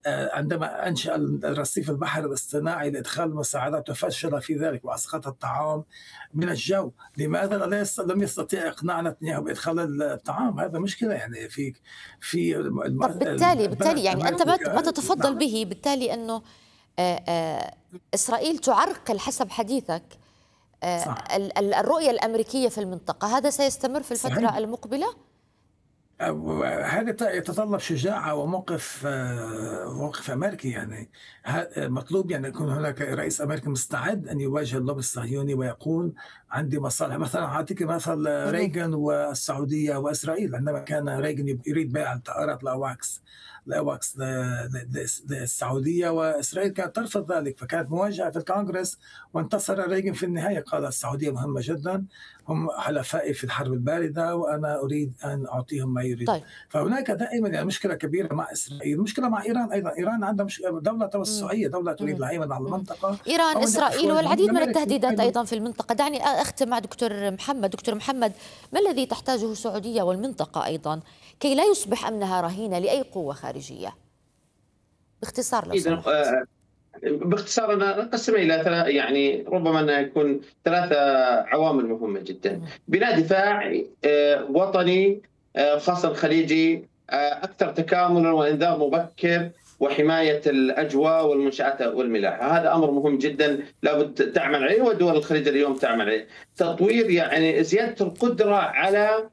عندما أنشأ الرصيف البحري الاصطناعي لإدخال المساعدات وفشل في ذلك وأسقط الطعام من الجو. لماذا لم يستطيع إقناع نتنياهو بإدخال الطعام؟ هذا مشكلة يعني في طب بالتالي البلد يعني أنت ما أمريكا. تتفضل نعم. به، بالتالي أنه إسرائيل تعرقل حسب حديثك صح. الرؤية الأمريكية في المنطقة. هذا سيستمر في صحيح. الفترة المقبلة؟ هذا يتطلب شجاعة وموقف موقف أمريكي يعني. مطلوب يعني يكون هناك رئيس أمريكي مستعد أن يواجه اللوبي الصهيوني ويقول عندي مصالح. مثلا أعطيك مثل مهم. ريغان والسعودية وإسرائيل. عندما كان ريغان يريد بيع الطائرات الأواكس للسعودية، وإسرائيل كانت ترفض ذلك، فكانت مواجهة في الكونغرس وانتصر ريغان في النهاية. قال السعودية مهمة جدا، هم حلفائي في الحرب الباردة وأنا أريد أن أعطيهم ما يريدون. طيب. فهناك دائما يعني مشكلة كبيرة مع إسرائيل، مشكلة مع إيران أيضا. إيران عندها دولة مم. توسعية، دولة تريد مم. الهيمنة على مم. المنطقة إيران، أو أن إسرائيل، شوي من والعديد من أمريكا التهديدات أيضا. أيضا في المنطقة. دعني أختم مع دكتور محمد. دكتور محمد، ما الذي تحتاجه السعودية والمنطقة أيضا كي لا يصبح أمنها رهينة لأي قوة خارجية؟ باختصار لو إذا سمحت. باختصار أنا نقسمها إلى يعني ربما أنها يكون ثلاثة عوامل مهمة جدا. مم. بناء دفاع وطني، خاصة الخليجي، أكثر تكاملا وإنذار مبكر وحماية الأجواء والمنشآت والملاحة. هذا أمر مهم جدا لابد تعمل عليه، ودول الخليج اليوم تعمل عليه. تطوير يعني زيادة القدرة على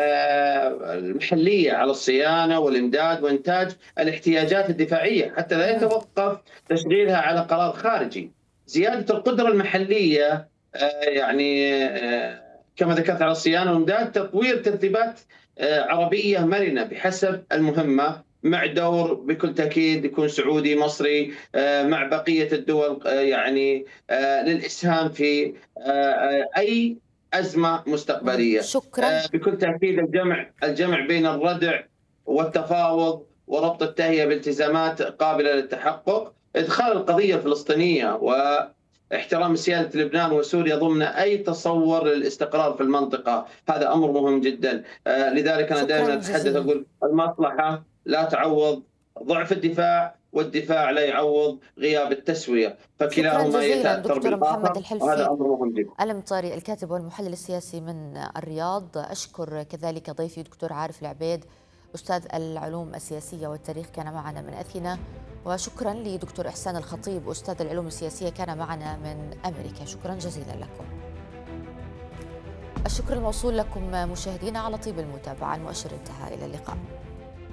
المحلية، على الصيانة والإمداد وإنتاج الاحتياجات الدفاعية حتى لا مم. يتوقف تشغيلها على قرار خارجي. زيادة القدرة المحلية يعني كما ذكرت على الصيانة والإمداد. تطوير ترتيبات عربية مرنة بحسب المهمة، مع دور بكل تأكيد يكون سعودي مصري مع بقية الدول يعني للإسهام في أي أزمة مستقبلية. شكرا. بكل تأكيد الجمع بين الردع والتفاوض وربط التهيئة بالتزامات قابلة للتحقق. إدخال القضية الفلسطينية واحترام سيادة لبنان وسوريا ضمن أي تصور للاستقرار في المنطقة، هذا أمر مهم جدا. لذلك أنا شكرا دائما أتحدث جزيلا. أقول المصلحة لا تعوض ضعف الدفاع، والدفاع لا يعوض غياب التسوية، شكرا فكلاهما جزيلا يتأثر دكتور محمد بالآخر، وهذا الحلفي أمر مهم جدا. المطاري، الكاتب والمحلل السياسي من الرياض. أشكر كذلك ضيفي دكتور عارف العبيد، أستاذ العلوم السياسية والتاريخ، كان معنا من أثينا. وشكرا لدكتور إحسان الخطيب، أستاذ العلوم السياسية، كان معنا من أمريكا. شكرا جزيلا لكم. الشكر الموصول لكم مشاهدينا على طيب المتابعة. المؤشر انتهى، إلى اللقاء.